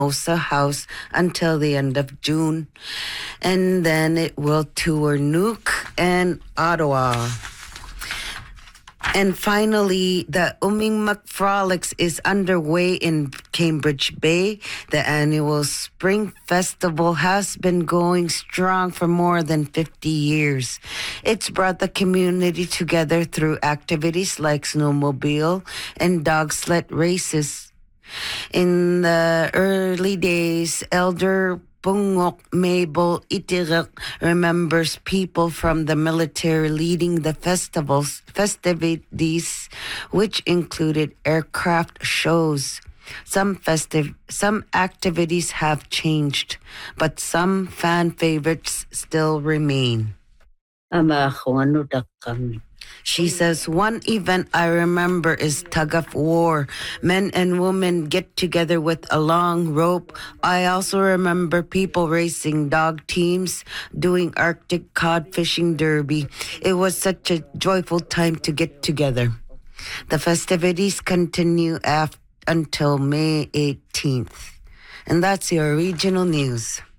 Mimosa House until the end of June. And then it will tour Nuuk and Ottawa. And finally, the Umimak Frolics is underway in Cambridge Bay. The annual Spring Festival has been going strong for more than 50 years. It's brought the community together through activities like snowmobile and dog sled races. In the early days, Elder Pungok Mabel Itirek remembers people from the military leading the festivities, which included aircraft shows. Some activities have changed, but some fan favorites still remain. She says, one event I remember is tug of war. Men and women get together with a long rope. I also remember people racing dog teams, doing Arctic cod fishing derby. It was such a joyful time to get together. The festivities continue until May 18th. And that's your regional news.